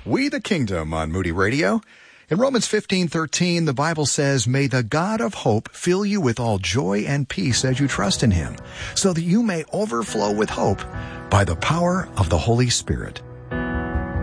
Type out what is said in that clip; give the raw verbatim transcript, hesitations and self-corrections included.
We the Kingdom on Moody Radio. In Romans fifteen thirteen, the Bible says, "May the God of hope fill you with all joy and peace as you trust in him, so that you may overflow with hope by the power of the Holy Spirit."